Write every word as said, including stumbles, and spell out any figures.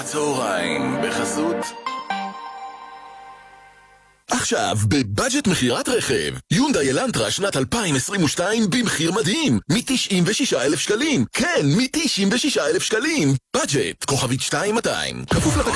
הצהריים בחסות עכשיו בבאג'ט מחירת רכב יונדאי אלנטרה שנת אלפיים עשרים ושתיים במחיר מדהים מ-תשעים ושישה אלף שקלים. כן, מ-תשעים ושישה אלף שקלים. באג'ט כוכבית שתיים מאתיים כפוף לתקנון.